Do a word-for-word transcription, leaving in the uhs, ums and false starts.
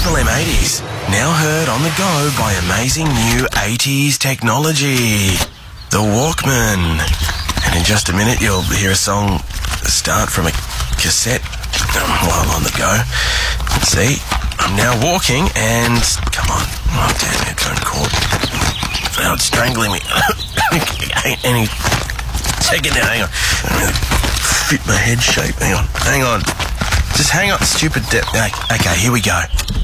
Triple M eighties, now heard on the go by amazing new eighties technology. The Walkman. And in just a minute, you'll hear a song start from a cassette while on the go. Let's see. I'm now walking and... Come on. Oh, damn headphone cord. Oh, it's strangling me. Any second now, hang on. I don't really fit my head shape. Hang on. Hang on. Just hang on, stupid... De- okay, here we go.